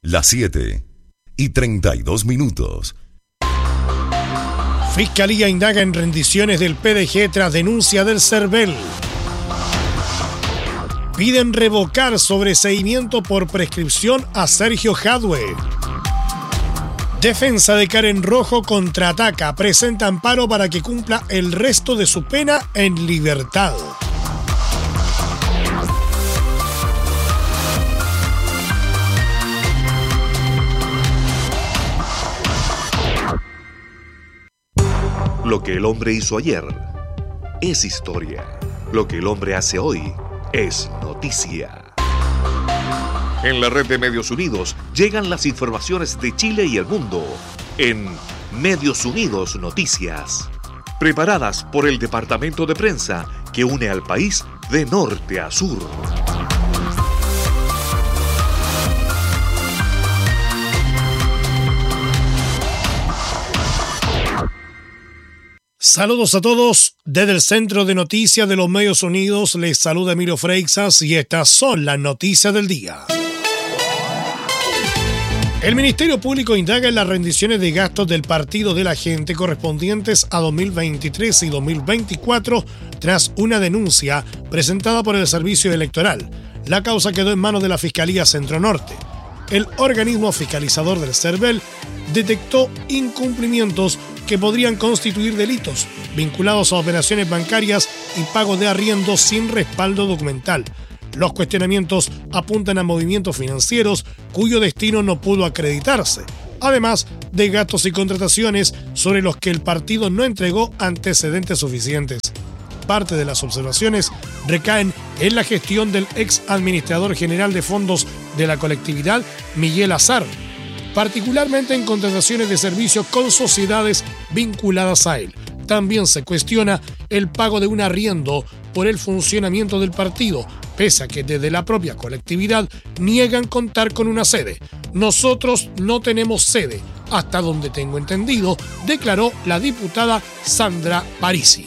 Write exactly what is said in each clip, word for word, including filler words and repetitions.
Las siete y treinta y dos minutos. Fiscalía indaga en rendiciones del P D G tras denuncia del CERVEL. Piden revocar sobreseimiento por prescripción a Sergio Jadwe. Defensa de Karen Rojo contraataca, presenta amparo para que cumpla el resto de su pena en libertad. Lo que el hombre hizo ayer es historia. Lo que el hombre hace hoy es noticia. En la red de Medios Unidos llegan las informaciones de Chile y el mundo en Medios Unidos Noticias, preparadas por el departamento de prensa que une al país de norte a sur. Saludos a todos. Desde el Centro de Noticias de los Medios Unidos les saluda Emilio Freixas y estas son las noticias del día. El Ministerio Público indaga en las rendiciones de gastos del Partido de la Gente correspondientes a dos mil veintitrés y dos mil veinticuatro tras una denuncia presentada por el Servicio Electoral. La causa quedó en manos de la Fiscalía Centro Norte. El organismo fiscalizador del CERVEL detectó incumplimientos que podrían constituir delitos vinculados a operaciones bancarias y pago de arriendos sin respaldo documental. Los cuestionamientos apuntan a movimientos financieros cuyo destino no pudo acreditarse, además de gastos y contrataciones sobre los que el partido no entregó antecedentes suficientes. Parte de las observaciones recaen en la gestión del ex administrador general de fondos de la colectividad, Miguel Azar, particularmente en contrataciones de servicios con sociedades vinculadas a él. También se cuestiona el pago de un arriendo por el funcionamiento del partido, pese a que desde la propia colectividad niegan contar con una sede. Nosotros no tenemos sede, hasta donde tengo entendido, declaró la diputada Sandra Parisi.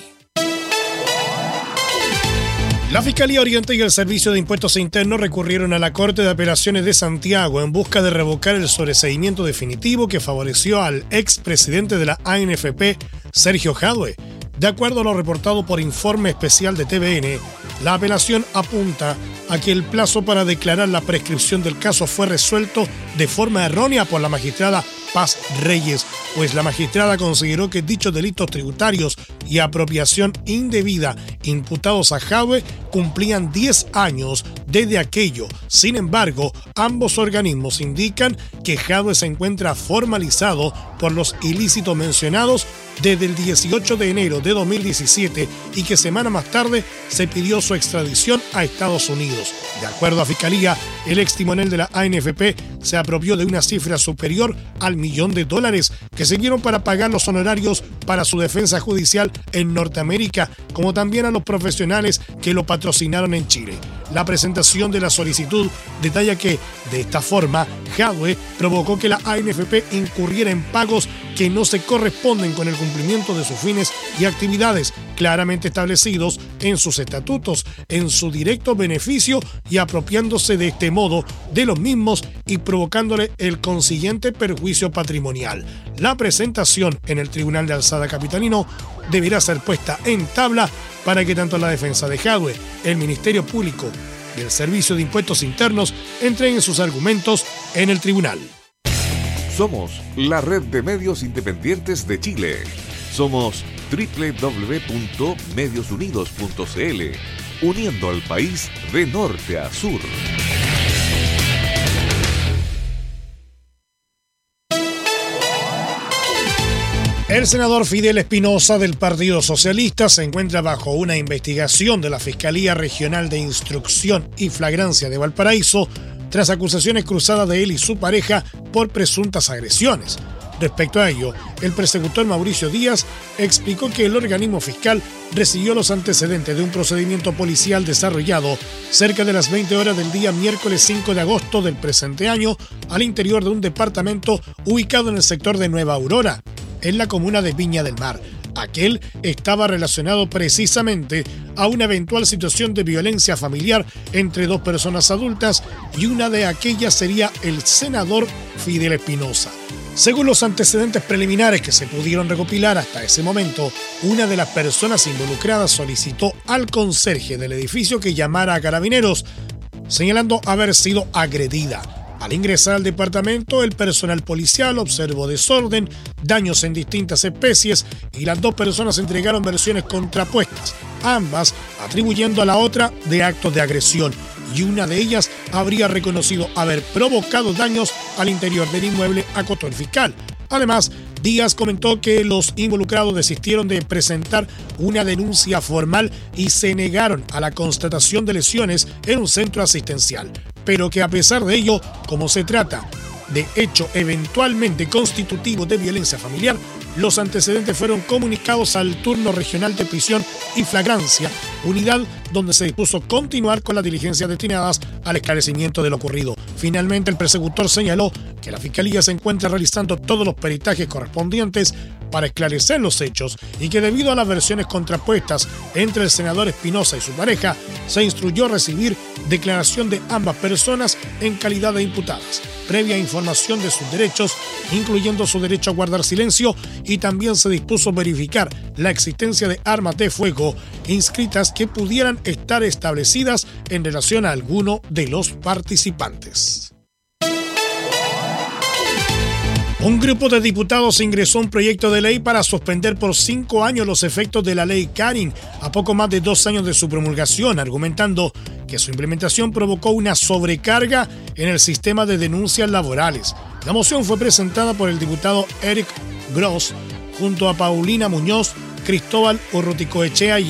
La Fiscalía Oriente y el Servicio de Impuestos Internos recurrieron a la Corte de Apelaciones de Santiago en busca de revocar el sobreseimiento definitivo que favoreció al expresidente de la A N F P, Sergio Jadwe. De acuerdo a lo reportado por Informe Especial de T V N, la apelación apunta a que el plazo para declarar la prescripción del caso fue resuelto de forma errónea por la magistrada Paz Reyes, pues la magistrada consideró que dichos delitos tributarios y apropiación indebida imputados a Jadwe cumplían diez años desde aquello. Sin embargo, ambos organismos indican que Jadwe se encuentra formalizado por los ilícitos mencionados desde el dieciocho de enero de dos mil diecisiete y que semana más tarde se pidió su extradición a Estados Unidos. De acuerdo a Fiscalía, el ex timonel de la A N F P se apropió de una cifra superior al millón de dólares que sirvieron para pagar los honorarios para su defensa judicial en Norteamérica, como también a los profesionales que lo patrocinaron en Chile. La presentación de la solicitud detalla que, de esta forma, Jadwe provocó que la A N F P incurriera en pagos que no se corresponden con el cumplimiento de sus fines y actividades claramente establecidos en sus estatutos, en su directo beneficio y apropiándose de este modo de los mismos y provocándole el consiguiente perjuicio patrimonial. La presentación en el Tribunal de Alzada Capitalino deberá ser puesta en tabla para que tanto la defensa de Jadwe, el Ministerio Público y el Servicio de Impuestos Internos entreguen sus argumentos en el tribunal. Somos la red de medios independientes de Chile. Somos doble u doble u doble u punto medios unidos punto c l, uniendo al país de norte a sur. El senador Fidel Espinosa del Partido Socialista se encuentra bajo una investigación de la Fiscalía Regional de Instrucción y Flagrancia de Valparaíso tras acusaciones cruzadas de él y su pareja por presuntas agresiones. Respecto a ello, el persecutor Mauricio Díaz explicó que el organismo fiscal recibió los antecedentes de un procedimiento policial desarrollado cerca de las veinte horas del día miércoles cinco de agosto del presente año al interior de un departamento ubicado en el sector de Nueva Aurora, en la comuna de Viña del Mar. Aquel estaba relacionado precisamente a una eventual situación de violencia familiar entre dos personas adultas y una de aquellas sería el senador Fidel Espinosa. Según los antecedentes preliminares que se pudieron recopilar hasta ese momento, una de las personas involucradas solicitó al conserje del edificio que llamara a carabineros, señalando haber sido agredida. Al ingresar al departamento, el personal policial observó desorden, daños en distintas especies y las dos personas entregaron versiones contrapuestas, ambas atribuyendo a la otra de actos de agresión, y una de ellas habría reconocido haber provocado daños al interior del inmueble, acotó el fiscal. Además, Díaz comentó que los involucrados desistieron de presentar una denuncia formal y se negaron a la constatación de lesiones en un centro asistencial, pero que a pesar de ello, como se trata de hecho eventualmente constitutivo de violencia familiar, los antecedentes fueron comunicados al turno regional de prisión y flagrancia, unidad donde se dispuso continuar con las diligencias destinadas al esclarecimiento de lo ocurrido. Finalmente, el persecutor señaló que la Fiscalía se encuentra realizando todos los peritajes correspondientes para esclarecer los hechos y que debido a las versiones contrapuestas entre el senador Espinosa y su pareja, se instruyó recibir declaración de ambas personas en calidad de imputadas, previa información de sus derechos, incluyendo su derecho a guardar silencio, y también se dispuso verificar la existencia de armas de fuego inscritas que pudieran estar establecidas en relación a alguno de los participantes. Un grupo de diputados ingresó un proyecto de ley para suspender por cinco años los efectos de la ley Karin a poco más de dos años de su promulgación, argumentando que su implementación provocó una sobrecarga en el sistema de denuncias laborales. La moción fue presentada por el diputado Eric Gross junto a Paulina Muñoz, Cristóbal Urruticoechea y